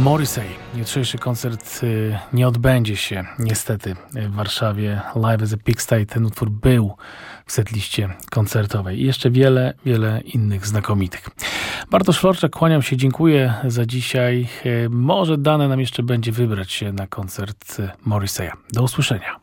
Morrissey. Jutrzejszy koncert nie odbędzie się niestety w Warszawie. Live as a Pigsty. Ten utwór był w setliście koncertowej. I jeszcze wiele, wiele innych znakomitych. Bartosz Florczak, kłaniam się, dziękuję za dzisiaj. Może dane nam jeszcze będzie wybrać się na koncert Morrisseya. Do usłyszenia.